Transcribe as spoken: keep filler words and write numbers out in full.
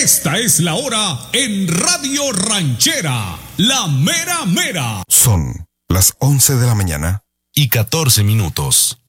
Esta es la hora en Radio Ranchera, la mera mera. Son las once de la mañana y catorce minutos.